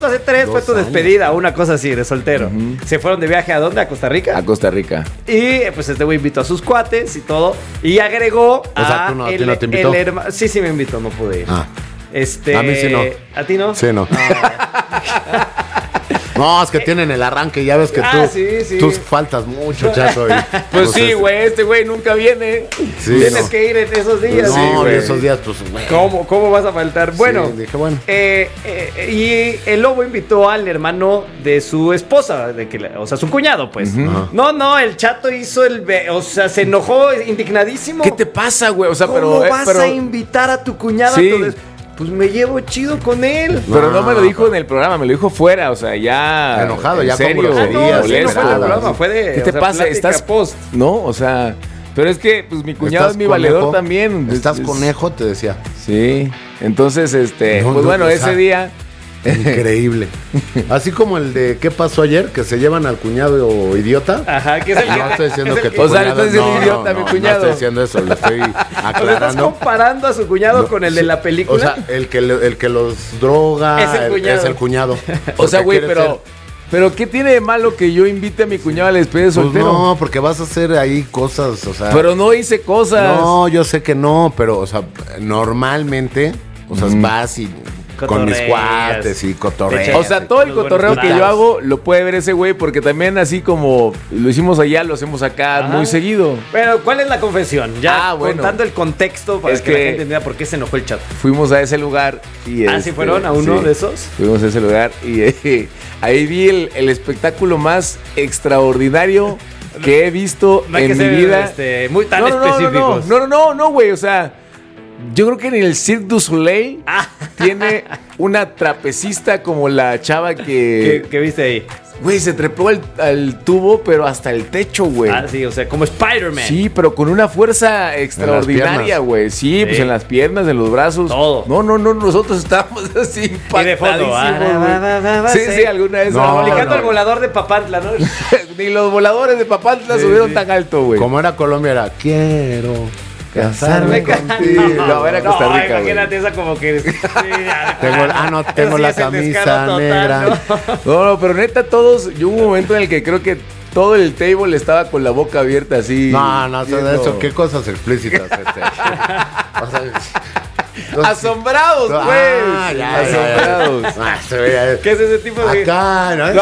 Hace 3 fue tu despedida, una cosa así, de soltero. Se fueron de viaje, ¿a dónde? ¿A Costa Rica? A Costa Rica. Y pues este güey invitó a sus cuates y todo. Y agregó ¿a ti no te invitó? Sí, me invitó, no pude ir. A mí sí no. ¿A ti no? Sí, no. No, es que tienen el arranque, ya ves que tú faltas mucho, Chato. Pues sí, güey, este güey nunca viene. Sí, Tienes que ir en esos días. Pues no, en esos días, pues, güey. ¿Cómo vas a faltar? Bueno, sí, dije, bueno. Y el lobo invitó al hermano de su esposa, o sea, su cuñado, pues. No, el Chato hizo o sea, se enojó indignadísimo. ¿Qué te pasa, güey? O sea, ¿Cómo vas a invitar a tu cuñado? Sí. Pues me llevo chido con él. Pero no me lo dijo en el programa, me lo dijo fuera, o sea, ya. Enojado, ya serio, con groserías, sí, no fue en el programa, fue de. ¿Qué te pasa? ¿Estás post? No, o sea. Pero es que, pues mi cuñado es mi valedor también. ¿Estás conejo? Te decía. Sí. Entonces, pues bueno, ese día. Increíble. Así como el de ¿qué pasó ayer? Que se llevan al cuñado idiota. Ajá, que es el No estoy diciendo que tu O sea, le cuñado- estás diciendo idiota a mi cuñado. No estoy diciendo eso, le estoy O sea, estás aclarando. comparando a su cuñado con el de la película. O sea, el que los droga Es el cuñado. es el cuñado. O sea, güey, Porque quiere pero ¿qué tiene de malo que yo invite a mi cuñado a la despedida de ser- Pues soltero? no, porque vas a hacer ahí cosas, o sea. Pero no hice cosas. No, yo sé que no, pero, o sea, normalmente, o sea, vas y con mis Cotorreas. cuates y cotorreas. O sea, todo el Los cotorreo buenos que yo tragos. hago lo puede ver ese güey, porque también así como lo hicimos allá, lo hacemos acá muy seguido. Pero, ¿cuál es la confesión? Ya bueno. contando el contexto para Es que la que- gente entienda por qué se enojó el Chato. Fuimos a ese lugar y ¿Sí fueron a uno sí, de esos? Fuimos a ese lugar y ahí vi el espectáculo más extraordinario que he visto No hay que en mi ser vida. muy tan específicos. No, güey, o sea, yo creo que en el Cirque du Soleil tiene una trapecista como la chava ¿Qué viste ahí? güey, se trepó al tubo, pero hasta el techo, güey. Sí, o sea, como Spider-Man. Sí, pero con una fuerza extraordinaria, piernas. güey. Sí, pues en las piernas, en los brazos. Todo. No, nosotros estábamos así Y de fondo. impactadísimos, güey. Sí, alguna vez. No, Aplicando el volador de Papantla, ¿no? Ni los voladores de Papantla subieron tan alto, güey. Como era Colombia, era quiero casarme contigo. No, era Costa Rica, güey. imagínate esa como que... Tengo la camisa negra. No, pero neta, yo hubo un momento en el que creo que todo el table estaba con la boca abierta así. No, viendo- eso, qué cosas explícitas. O sea, Asombrados, pues. Asombrados. ¿Qué es ese tipo de...? Acá, ¿no?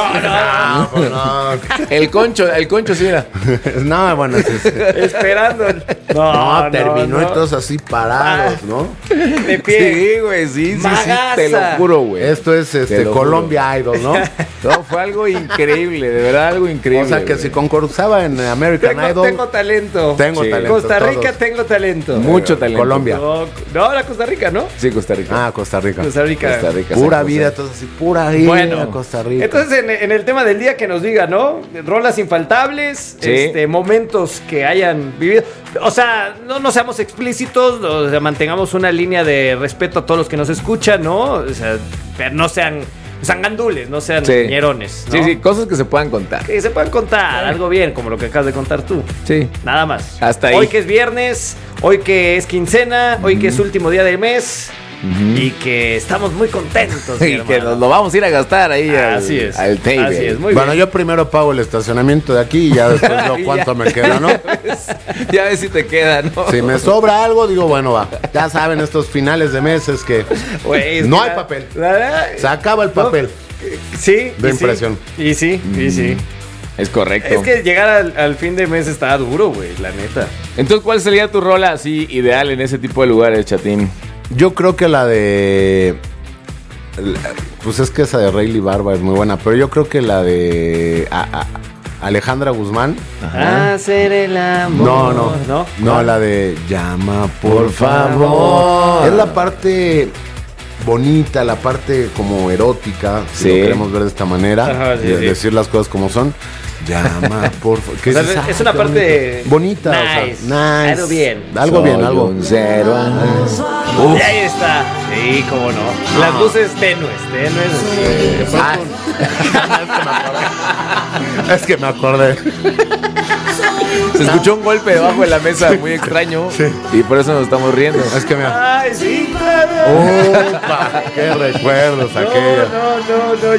No. El concho, sí, mira. No, bueno, Esperando. no, terminó y todos así parados, ¿no? De pie. Sí, güey, sí, Magaza. te lo juro, güey. Esto es Te lo Colombia Idol, ¿no? No, fue algo increíble, de verdad, algo increíble. O sea, que güey. si concursaba en American Tengo Idol, talento. tengo Sí. talento. Costa Rica, todos. tengo talento. Mucho talento. Colombia. No, era Costa Rica, ¿no? Sí, Costa Rica. Ah, Costa Rica. Costa Rica. Costa Rica. Pura San José. vida, entonces así, pura vida, Bueno, Costa Rica. Entonces, en el tema del día que nos diga, ¿no? Rolas infaltables, Sí. Momentos que hayan vivido. O sea, no seamos explícitos, o sea, mantengamos una línea de respeto a todos los que nos escuchan, ¿no? O sea, pero no sean gandules, no sean Sí. ñerones, ¿no? Sí, cosas que se puedan contar. Que se puedan contar algo bien, como lo que acabas de contar tú. Sí. Nada más. Hasta ahí. Hoy que es viernes, hoy que es quincena, hoy que es último día del mes y que estamos muy contentos. mi Y que hermano. nos lo vamos a ir a gastar ahí Así es. al table. Así es, muy Bueno, bien. yo primero pago el estacionamiento de aquí y ya después veo cuánto me queda, ¿no? Ya ves si te queda, ¿no? Si me sobra algo, digo, bueno, va. Ya saben, estos finales de meses que Güey, es no que hay papel. la- Se acaba el papel. Sí. De y impresión. Sí. Y sí, y sí. Es correcto. Es que llegar al fin de mes está duro, güey, la neta. Entonces, ¿cuál sería tu rola así ideal en ese tipo de lugares, Chatín? Yo creo que la de... Pues es que esa de Rayleigh Barba es muy buena, pero yo creo que la de Alejandra Guzmán. Hacer el amor. No, la de Llama por favor. Es la parte bonita, la parte como erótica, si Sí. lo queremos ver de esta manera, Ajá, sí, de sí. decir las cosas como son. Llama por favor. O sea, es una parte bonita, nice. o sea, nice. Algo bien. Algo bien, Soy algo. un cero a- Y ahí está. Sí, cómo no. Las luces tenues. De pronto Ah. Es que me acordé. Se escuchó un golpe debajo de la mesa muy extraño y por eso nos estamos riendo. Es que mira. Ay, sí, claro. ¡Opa! ¡Qué recuerdos aquellos! No.